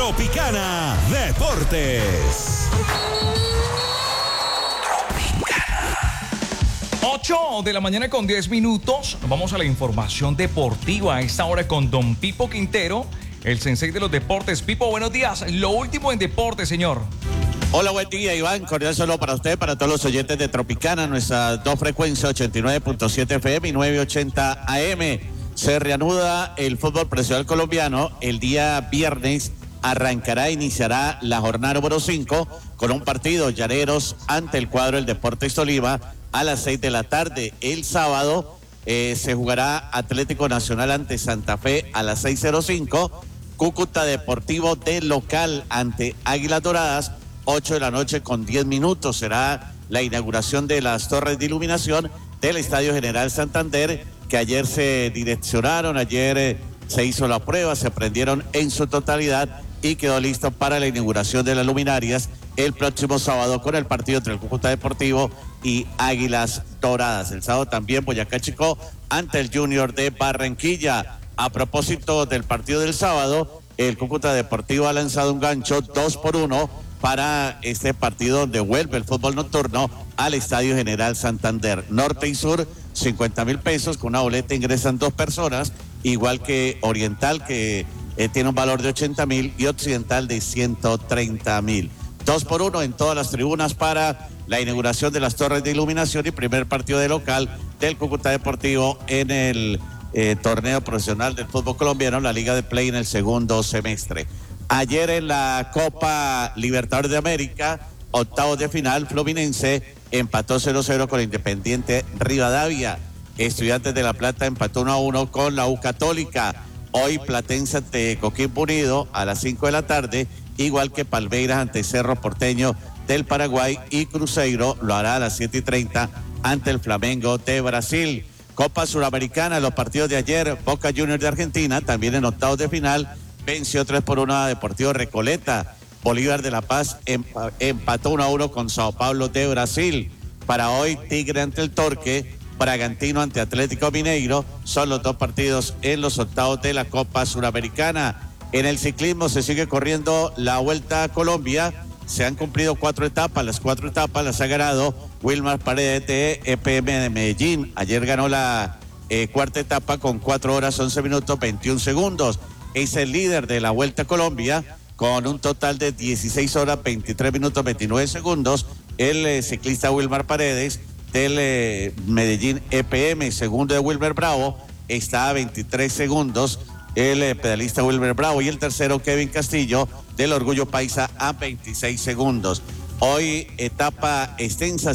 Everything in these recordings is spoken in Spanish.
Tropicana Deportes. 8 de la mañana con 10 minutos. Vamos a la información deportiva a esta hora con don Pipo Quintero, el sensei de los deportes. Pipo, buenos días. Lo último en deporte, señor. Hola, buen día, Iván. Cordial saludo para usted, para todos los oyentes de Tropicana. Nuestras dos frecuencias, 89.7 FM y 980 AM. Se reanuda el fútbol profesional colombiano. El día viernes iniciará la jornada número 5 con un partido Llaneros ante el cuadro del Deportes Tolima a las 6 de la tarde. El sábado se jugará Atlético Nacional ante Santa Fe a las 6:05. Cúcuta Deportivo de local ante Águilas Doradas, 8 de la noche con 10 minutos. Será la inauguración de las torres de iluminación del Estadio General Santander, que ayer se direccionaron, ayer se hizo la prueba, se prendieron en su totalidad y quedó listo para la inauguración de las luminarias el próximo sábado con el partido entre el Cúcuta Deportivo y Águilas Doradas. El sábado también Boyacá Chicó ante el Junior de Barranquilla. A propósito del partido del sábado, el Cúcuta Deportivo ha lanzado un gancho 2-1 para este partido donde vuelve el fútbol nocturno al Estadio General Santander. Norte y Sur, 50.000 pesos, con una boleta ingresan 2 personas, igual que Oriental, que tiene un valor de 80.000, y Occidental de 130.000. 2-1 en todas las tribunas para la inauguración de las torres de iluminación y primer partido de local del Cúcuta Deportivo en el torneo profesional del fútbol colombiano, la Liga de Play, en el segundo semestre. Ayer en la Copa Libertadores de América, octavos de final, Fluminense empató 0-0 con Independiente Rivadavia. Estudiantes de La Plata empató 1-1 con la U Católica. Hoy Platense ante Coquimbo Unido a las 5 de la tarde, igual que Palmeiras ante Cerro Porteño del Paraguay, y Cruzeiro lo hará a las 7:30 ante el Flamengo de Brasil. Copa Suramericana, los partidos de ayer, Boca Juniors de Argentina, también en octavos de final, venció 3-1 a Deportivo Recoleta. Bolívar de La Paz empató 1-1 con Sao Paulo de Brasil. Para hoy, Tigre ante el Torque, Bragantino ante Atlético Mineiro, son los dos partidos en los octavos de la Copa Suramericana. En el ciclismo se sigue corriendo la Vuelta a Colombia. Se han cumplido 4 etapas, las 4 etapas las ha ganado Wilmar Paredes de EPM de Medellín. Ayer ganó la cuarta etapa con 4 horas 11 minutos 21 segundos. Es el líder de la Vuelta a Colombia con un total de 16 horas 23 minutos 29 segundos. El ciclista Wilmar Paredes del Medellín EPM, segundo de Wilmer Bravo, está a 23 segundos. El pedalista Wilmer Bravo, y el tercero Kevin Castillo del Orgullo Paisa a 26 segundos. Hoy etapa extensa,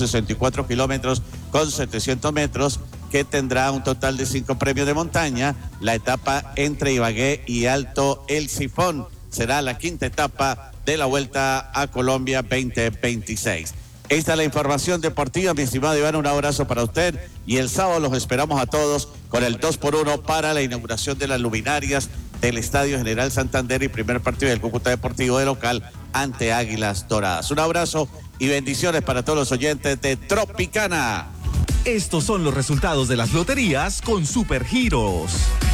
164 kilómetros con 700 metros, que tendrá un total de 5 premios de montaña. La etapa entre Ibagué y Alto El Sifón será la quinta etapa de la Vuelta a Colombia 2026. Esta es la información deportiva, mi estimado Iván, un abrazo para usted, y el sábado los esperamos a todos con el 2-1 para la inauguración de las luminarias del Estadio General Santander y primer partido del Cúcuta Deportivo de local ante Águilas Doradas. Un abrazo y bendiciones para todos los oyentes de Tropicana. Estos son los resultados de las loterías con Supergiros.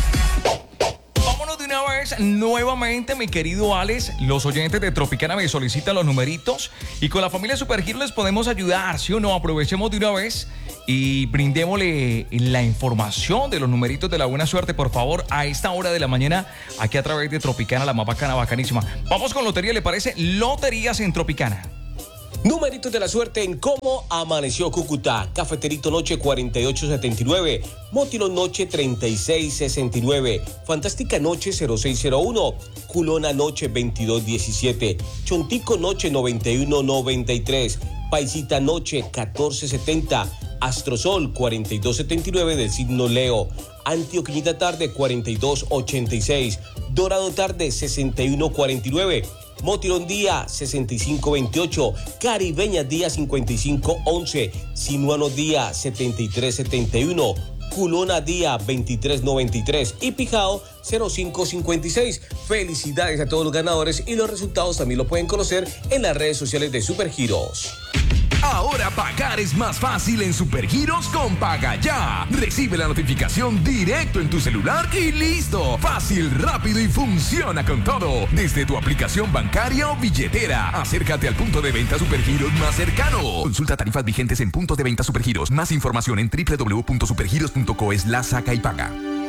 Una vez, nuevamente, mi querido Alex, los oyentes de Tropicana me solicitan los numeritos y con la familia Supergiro les podemos ayudar, ¿sí o no? Aprovechemos de una vez y brindémosle la información de los numeritos de la buena suerte, por favor, a esta hora de la mañana, aquí a través de Tropicana, la más bacana, bacanísima. Vamos con lotería, ¿le parece? Loterías en Tropicana. Numeritos de la suerte en cómo amaneció Cúcuta. Cafeterito Noche 4879, Motilón Noche 3669, Fantástica Noche 0601, Culona Noche 2217, Chontico Noche 9193, Paisita Noche 1470, Astrosol 4279 del signo Leo, Antioquinita Tarde 4286, Dorado Tarde 6149, Motilón Día 6528, Caribeña Día 5511, Sinuano Día 7371, Culona Día 2393 y Pijao 0556. Felicidades a todos los ganadores y los resultados también los pueden conocer en las redes sociales de Supergiros. Ahora pagar es más fácil en Supergiros con Paga Ya. Recibe la notificación directo en tu celular y listo. Fácil, rápido y funciona con todo. Desde tu aplicación bancaria o billetera. Acércate al punto de venta Supergiros más cercano. Consulta tarifas vigentes en puntos de venta Supergiros. Más información en www.supergiros.co/saca y paga.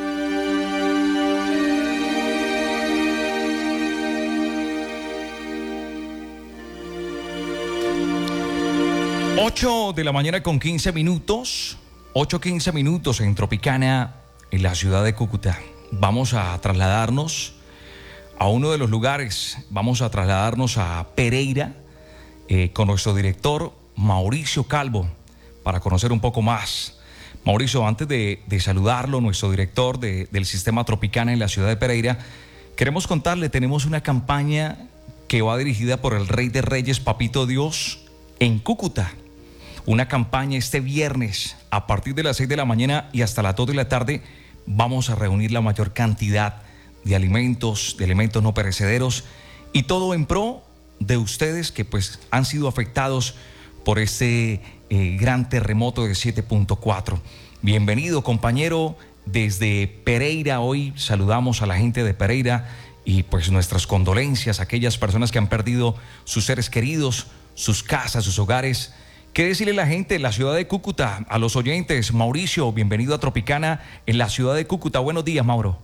8 de la mañana con 15 minutos, 8:15 minutos en Tropicana, en la ciudad de Cúcuta. Vamos a trasladarnos a uno de los lugares, vamos a trasladarnos a Pereira con nuestro director Mauricio Calvo para conocer un poco más. Mauricio, antes de saludarlo, nuestro director del sistema Tropicana en la ciudad de Pereira, queremos contarle, tenemos una campaña que va dirigida por el Rey de Reyes, Papito Dios, en Cúcuta. Una campaña este viernes a partir de las 6 de la mañana y hasta las 2 de la tarde. Vamos a reunir la mayor cantidad de alimentos no perecederos y todo en pro de ustedes que pues han sido afectados por este gran terremoto de 7.4. Bienvenido, compañero, desde Pereira. Hoy saludamos a la gente de Pereira y pues nuestras condolencias a aquellas personas que han perdido sus seres queridos, sus casas, sus hogares. ¿Qué decirle a la gente de la ciudad de Cúcuta, a los oyentes? Mauricio, bienvenido a Tropicana en la ciudad de Cúcuta. Buenos días, Mauro.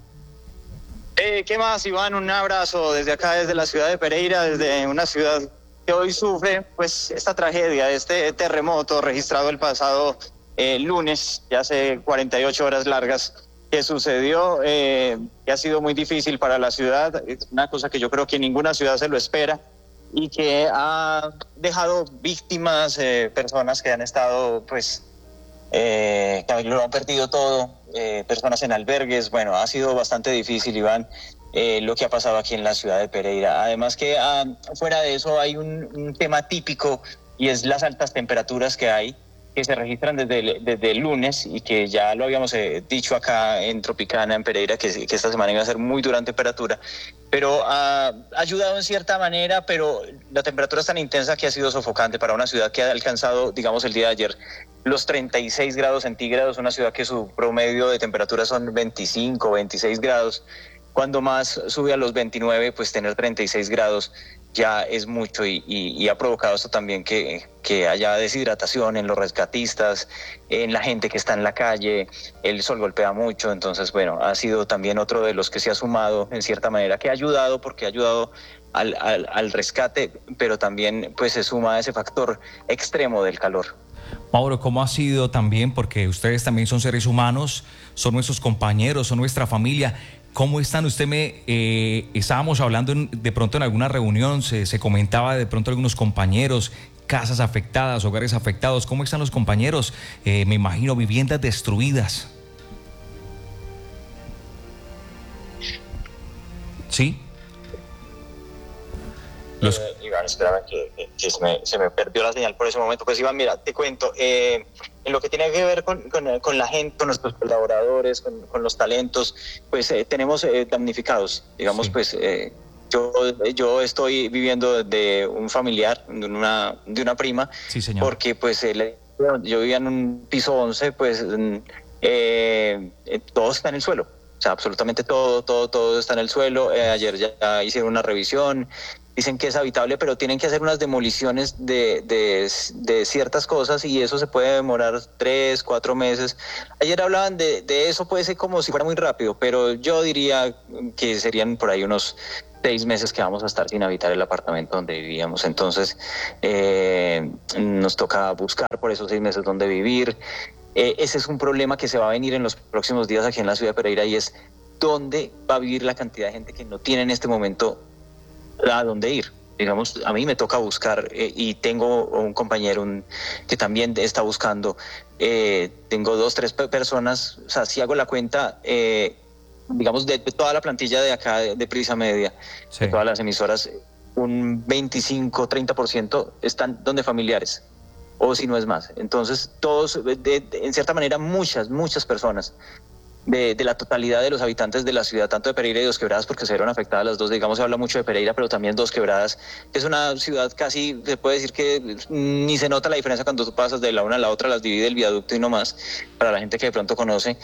¿Qué más, Iván? Un abrazo desde acá, desde la ciudad de Pereira, desde una ciudad que hoy sufre pues esta tragedia, este terremoto registrado el pasado lunes, ya hace 48 horas largas que sucedió, que ha sido muy difícil para la ciudad, es una cosa que yo creo que ninguna ciudad se lo espera, y que ha dejado víctimas, personas que han estado, pues, que lo han perdido todo, personas en albergues. Bueno, ha sido bastante difícil, Iván, lo que ha pasado aquí en la ciudad de Pereira. Además que fuera de eso hay un tema típico y es las altas temperaturas que hay, que se registran desde el lunes y que ya lo habíamos dicho acá en Tropicana, en Pereira, que esta semana iba a ser muy dura en temperatura, pero ha ayudado en cierta manera, pero la temperatura es tan intensa que ha sido sofocante para una ciudad que ha alcanzado, digamos, el día de ayer, los 36 grados centígrados, una ciudad que su promedio de temperatura son 25, 26 grados. Cuando más sube a los 29, pues tener 36 grados ya es mucho y ha provocado esto también que haya deshidratación en los rescatistas, en la gente que está en la calle. El sol golpea mucho, entonces bueno, ha sido también otro de los que se ha sumado en cierta manera, que ha ayudado porque ha ayudado al rescate, pero también pues se suma a ese factor extremo del calor. Mauro, ¿cómo ha sido también? Porque ustedes también son seres humanos, son nuestros compañeros, son nuestra familia. ¿Cómo están? Estábamos hablando de pronto en alguna reunión, se comentaba de pronto algunos compañeros, casas afectadas, hogares afectados. ¿Cómo están los compañeros? Me imagino viviendas destruidas. ¿Sí? Iván, espérame que se me perdió la señal por ese momento. Pues Iván, mira, te cuento, en lo que tiene que ver con la gente, con nuestros colaboradores, con los talentos, pues tenemos damnificados, digamos, sí. Pues yo estoy viviendo de un familiar, de una prima, sí, señor. Porque pues yo vivía en un piso 11, pues todo está en el suelo. O sea, absolutamente todo está en el suelo. Ayer ya hicieron una revisión, dicen que es habitable, pero tienen que hacer unas demoliciones de ciertas cosas y eso se puede demorar 3, 4 meses. Ayer hablaban de eso, puede ser como si fuera muy rápido, pero yo diría que serían por ahí unos 6 meses que vamos a estar sin habitar el apartamento donde vivíamos. Entonces nos toca buscar por esos 6 meses dónde vivir. Ese es un problema que se va a venir en los próximos días aquí en la ciudad de Pereira, y es dónde va a vivir la cantidad de gente que no tiene en este momento a dónde ir. Digamos, a mí me toca buscar y tengo un compañero que también está buscando. Tengo 2, 3 personas. O sea, si hago la cuenta, digamos, de toda la plantilla de acá de Prisa Media, sí, de todas las emisoras, un 25, 30% están donde familiares, o si no es más. Entonces, todos, en cierta manera, muchas personas de la totalidad de los habitantes de la ciudad, tanto de Pereira y Dos Quebradas, porque se vieron afectadas las dos. Digamos, se habla mucho de Pereira, pero también Dos Quebradas, que es una ciudad casi, se puede decir que ni se nota la diferencia cuando tú pasas de la una a la otra, las divide el viaducto y no más, para la gente que de pronto conoce.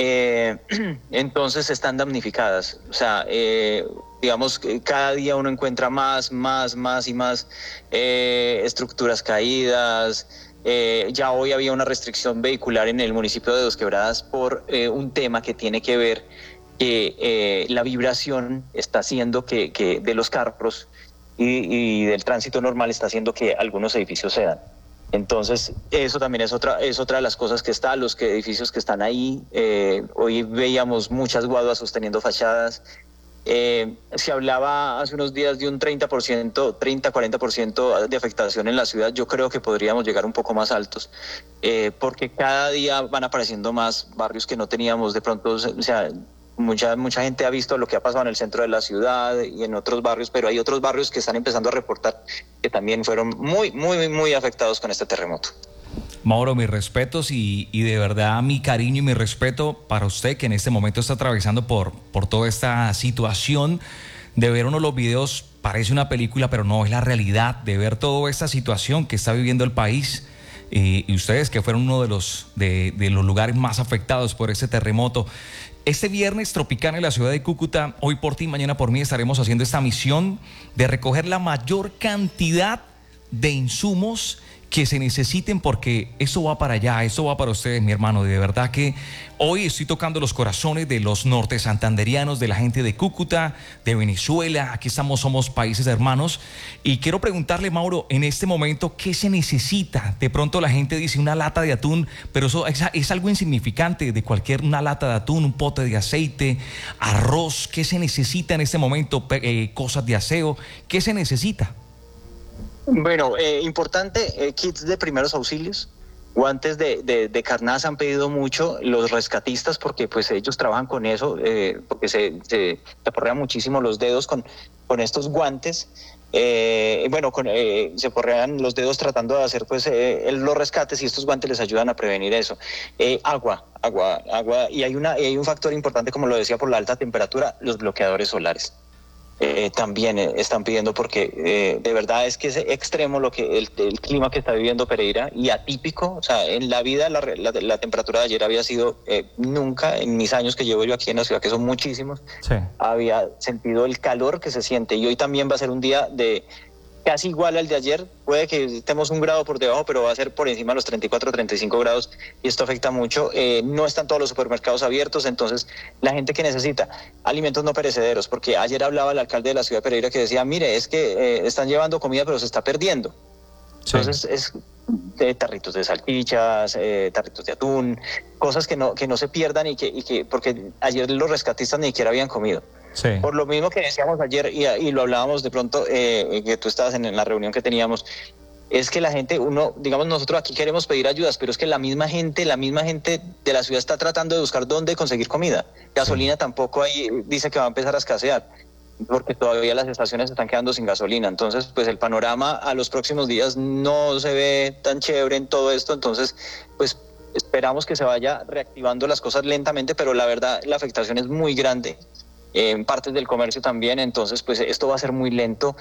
Entonces están damnificadas, o sea, digamos que cada día uno encuentra más y más estructuras caídas. Ya hoy había una restricción vehicular en el municipio de Dos Quebradas por un tema que tiene que ver que la vibración está haciendo que de los carros y del tránsito normal está haciendo que algunos edificios cedan. Entonces eso también es otra de las cosas que está, los edificios que están ahí. Hoy veíamos muchas guaduas sosteniendo fachadas. Se hablaba hace unos días de un 30-40% de afectación en la ciudad. Yo creo que podríamos llegar un poco más altos, porque cada día van apareciendo más barrios que no teníamos de pronto. O sea, mucha gente ha visto lo que ha pasado en el centro de la ciudad y en otros barrios, pero hay otros barrios que están empezando a reportar que también fueron muy afectados con este terremoto. Mauro, mis respetos y de verdad mi cariño y mi respeto para usted, que en este momento está atravesando por toda esta situación. De ver uno los videos parece una película, pero no, es la realidad de ver toda esta situación que está viviendo el país. Y ustedes que fueron uno de los lugares más afectados por este terremoto. Este viernes Tropicana en la ciudad de Cúcuta, hoy por ti, mañana por mí, estaremos haciendo esta misión de recoger la mayor cantidad de insumos que se necesiten, porque eso va para allá, eso va para ustedes, mi hermano. De verdad que hoy estoy tocando los corazones de los norte santanderianos, de la gente de Cúcuta, de Venezuela. Aquí estamos, somos países hermanos. Y quiero preguntarle, Mauro, en este momento, ¿qué se necesita? De pronto la gente dice una lata de atún, pero eso es algo insignificante, una lata de atún, un pote de aceite, arroz. ¿Qué se necesita en este momento? Cosas de aseo, ¿qué se necesita? Bueno, importante, kits de primeros auxilios, guantes de carnaza han pedido mucho los rescatistas, porque pues ellos trabajan con eso, porque se porrean muchísimo los dedos con estos guantes. Se porrean los dedos tratando de hacer pues los rescates, y estos guantes les ayudan a prevenir eso. Agua, y hay un factor importante, como lo decía, por la alta temperatura, los bloqueadores solares. También están pidiendo, porque de verdad es que es extremo el clima que está viviendo Pereira, y atípico. O sea, en la vida la temperatura de ayer había sido, nunca en mis años que llevo yo aquí en la ciudad, que son muchísimos, sí, había sentido el calor que se siente. Y hoy también va a ser un día de casi igual al de ayer. Puede que estemos un grado por debajo, pero va a ser por encima de los 34, 35 grados, y esto afecta mucho. No están todos los supermercados abiertos, entonces la gente que necesita alimentos no perecederos, porque ayer hablaba el alcalde de la ciudad de Pereira, que decía, mire, es que están llevando comida pero se está perdiendo. Sí. Entonces es tarritos de salchichas, tarritos de atún, cosas que no se pierdan, y que porque ayer los rescatistas ni siquiera habían comido. Sí. Por lo mismo que decíamos ayer, y lo hablábamos de pronto, que tú estabas en la reunión que teníamos, es que la gente, digamos, nosotros aquí queremos pedir ayudas, pero es que la misma gente de la ciudad está tratando de buscar dónde conseguir comida. Gasolina tampoco dice que va a empezar a escasear, porque todavía las estaciones están quedando sin gasolina. Entonces, pues el panorama a los próximos días no se ve tan chévere en todo esto. Entonces, pues esperamos que se vaya reactivando las cosas lentamente, pero la verdad la afectación es muy grande. En partes del comercio también. Entonces pues esto va a ser muy lento,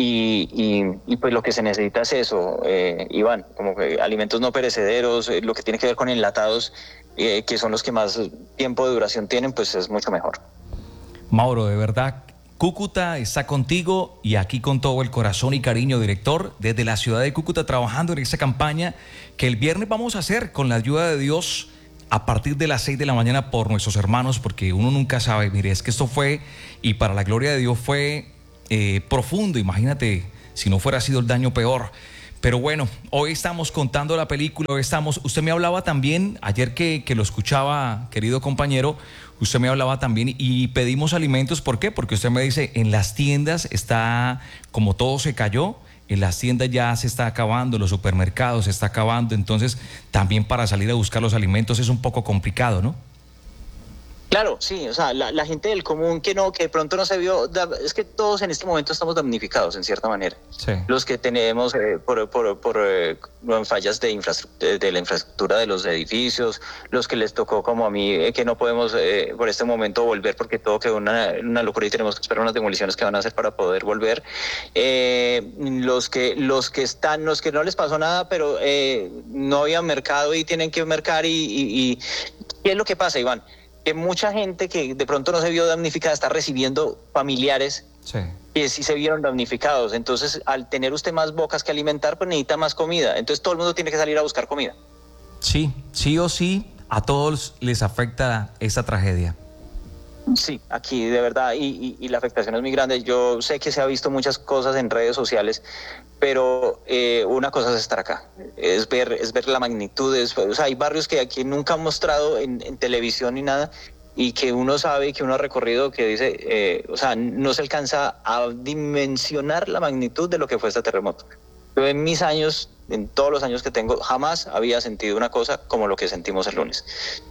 y pues lo que se necesita es eso, Iván, como que alimentos no perecederos, lo que tiene que ver con enlatados, que son los que más tiempo de duración tienen, pues es mucho mejor. Mauro, de verdad, Cúcuta está contigo, y aquí con todo el corazón y cariño, director, desde la ciudad de Cúcuta, trabajando en esa campaña que el viernes vamos a hacer con la ayuda de Dios, a partir de las 6 de la mañana, por nuestros hermanos, porque uno nunca sabe. Mire, es que esto fue, y para la gloria de Dios fue profundo. Imagínate si no fuera sido el daño peor. Pero bueno, hoy estamos contando la película, usted me hablaba también, ayer que lo escuchaba, querido compañero, usted me hablaba también, y pedimos alimentos. ¿Por qué? Porque usted me dice, en las tiendas está, como todo se cayó, en las tiendas ya se está acabando, los supermercados se está acabando, entonces también para salir a buscar los alimentos es un poco complicado, ¿no? Claro, sí, o sea, la gente del común que de pronto no se vio, es que todos en este momento estamos damnificados en cierta manera. Sí. Los que tenemos por fallas de la infraestructura de los edificios, los que les tocó como a mí, que no podemos por este momento volver porque todo quedó una locura y tenemos que esperar unas demoliciones que van a hacer para poder volver. Los que no les pasó nada, pero no había mercado y tienen que mercar y ¿qué es lo que pasa, Iván? Que mucha gente que de pronto no se vio damnificada está recibiendo familiares que sí se vieron damnificados. Entonces, al tener usted más bocas que alimentar, pues necesita más comida. Entonces, todo el mundo tiene que salir a buscar comida. Sí, sí o sí, a todos les afecta esta tragedia. Sí, aquí de verdad, y la afectación es muy grande. Yo sé que se ha visto muchas cosas en redes sociales, pero una cosa es estar acá, es ver la magnitud. O sea, hay barrios que aquí nunca han mostrado en televisión ni nada, y que uno sabe, que uno ha recorrido, que dice, o sea, no se alcanza a dimensionar la magnitud de lo que fue este terremoto. Yo en mis años, en todos los años que tengo, jamás había sentido una cosa como lo que sentimos el lunes.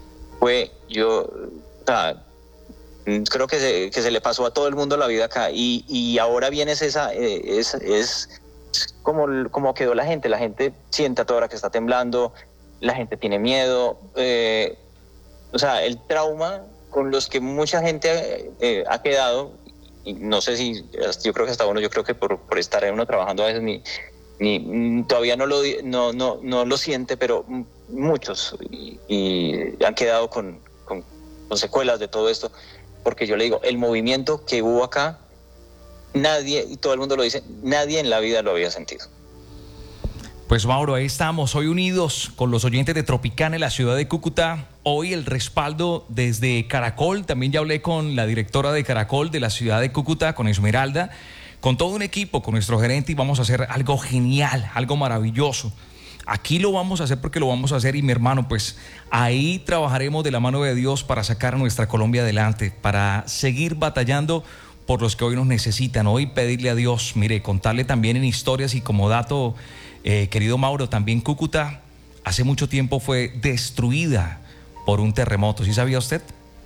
Creo que se le pasó a todo el mundo la vida acá, y ahora viene es como quedó la gente siente a toda hora que está temblando, la gente tiene miedo, o sea, el trauma con los que mucha gente ha quedado, y no sé si, yo creo que hasta uno, yo creo que por estar uno trabajando a veces ni todavía no lo siente, pero muchos y han quedado con secuelas de todo esto. Porque yo le digo, el movimiento que hubo acá, nadie, y todo el mundo lo dice, nadie en la vida lo había sentido. Pues Mauro, ahí estamos, hoy unidos con los oyentes de Tropicana en la ciudad de Cúcuta. Hoy el respaldo desde Caracol, también ya hablé con la directora de Caracol de la ciudad de Cúcuta, con Esmeralda, con todo un equipo, con nuestro gerente, y vamos a hacer algo genial, algo maravilloso. Aquí lo vamos a hacer porque lo vamos a hacer, y mi hermano, pues ahí trabajaremos de la mano de Dios para sacar a nuestra Colombia adelante, para seguir batallando por los que hoy nos necesitan. Hoy pedirle a Dios, mire, contarle también en historias, y como dato, querido Mauro, también Cúcuta hace mucho tiempo fue destruida por un terremoto. ¿Sí sabía usted?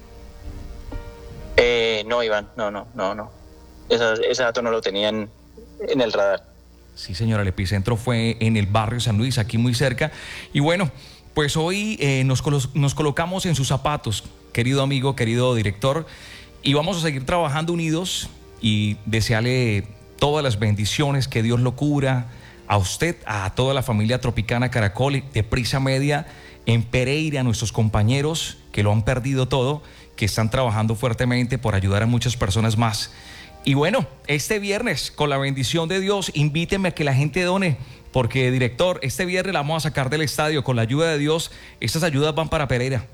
No, Iván, no. Ese dato no lo tenían en el radar. Sí, señora, el epicentro fue en el barrio San Luis, aquí muy cerca. Y bueno, pues hoy nos colocamos en sus zapatos, querido amigo, querido director, y vamos a seguir trabajando unidos y desearle todas las bendiciones, que Dios lo cubra a usted, a toda la familia Tropicana Caracol de Prisa Media en Pereira, nuestros compañeros que lo han perdido todo, que están trabajando fuertemente por ayudar a muchas personas más. Y bueno, este viernes, con la bendición de Dios, invíteme a que la gente done, porque, director, este viernes la vamos a sacar del estadio. Con la ayuda de Dios, estas ayudas van para Pereira.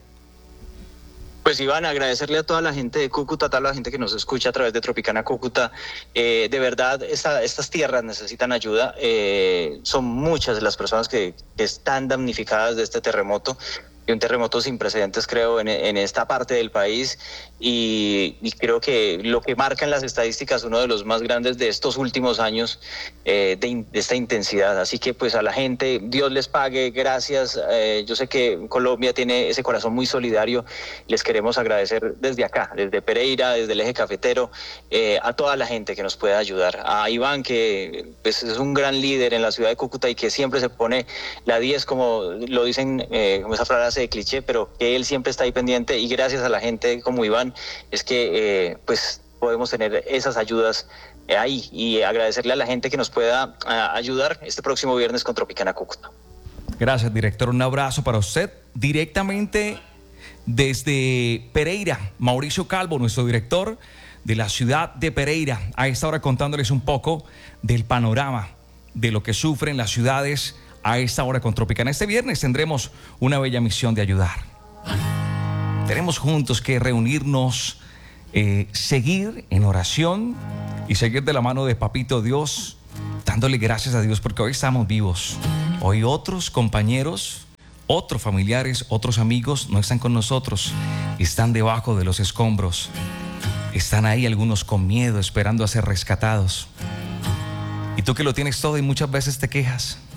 Pues Iván, agradecerle a toda la gente de Cúcuta, a toda la gente que nos escucha a través de Tropicana Cúcuta. De verdad, estas tierras necesitan ayuda. Son muchas las personas que están damnificadas de este terremoto. Un terremoto sin precedentes, creo, en esta parte del país, y creo que lo que marcan las estadísticas, uno de los más grandes de estos últimos años, de esta intensidad. Así que pues a la gente, Dios les pague, gracias. Yo sé que Colombia tiene ese corazón muy solidario, les queremos agradecer desde acá, desde Pereira, desde el eje cafetero, a toda la gente que nos pueda ayudar, a Iván, que pues, es un gran líder en la ciudad de Cúcuta y que siempre se pone la 10, como lo dicen, como esa frase de cliché, pero que él siempre está ahí pendiente, y gracias a la gente como Iván es que pues podemos tener esas ayudas ahí, y agradecerle a la gente que nos pueda ayudar este próximo viernes con Tropicana Cúcuta. Gracias, director, un abrazo para usted. Directamente desde Pereira, Mauricio Calvo, nuestro director de la ciudad de Pereira, a esta hora contándoles un poco del panorama de lo que sufren las ciudades a esta hora con Tropicana. Este viernes tendremos una bella misión de ayudar. Tenemos juntos que reunirnos, seguir en oración y seguir de la mano de Papito Dios, dándole gracias a Dios porque hoy estamos vivos. Hoy otros compañeros, otros familiares, otros amigos no están con nosotros, están debajo de los escombros. Están ahí algunos con miedo, esperando a ser rescatados. Y tú que lo tienes todo y muchas veces te quejas.